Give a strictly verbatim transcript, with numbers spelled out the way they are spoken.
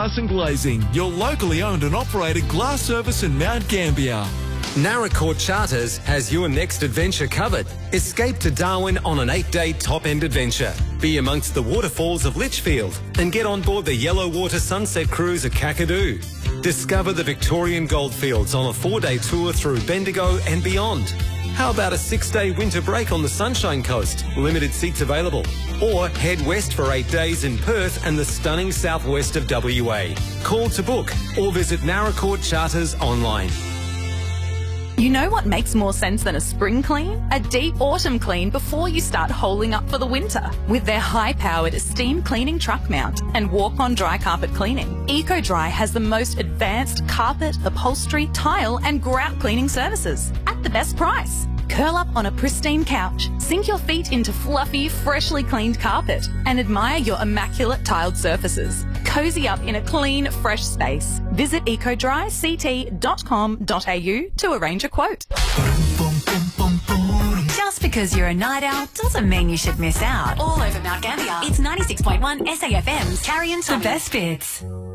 Glass and Glazing, your locally owned and operated glass service in Mount Gambier. Naracoorte Charters has your next adventure covered. Escape to Darwin on an eight-day top-end adventure. Be amongst the waterfalls of Litchfield and get on board the Yellow Water Sunset Cruise at Kakadu. Discover the Victorian goldfields on a four-day tour through Bendigo and beyond. How about a six-day winter break on the Sunshine Coast? Limited seats available. Or head west for eight days in Perth and the stunning southwest of W A. Call to book or visit Naracoorte Charters online. You know what makes more sense than a spring clean? A deep autumn clean before you start holing up for the winter. With their high-powered steam cleaning truck mount and walk-on dry carpet cleaning, EcoDry has the most advanced carpet, upholstery, tile and grout cleaning services at the best price. Curl up on a pristine couch, sink your feet into fluffy, freshly cleaned carpet and admire your immaculate tiled surfaces. Cozy up in a clean, fresh space. Visit eco dry c t dot com dot a u to arrange a quote. Just because you're a night owl doesn't mean you should miss out. All over Mount Gambier, it's ninety-six point one S A F M's Carry and The Best Bits.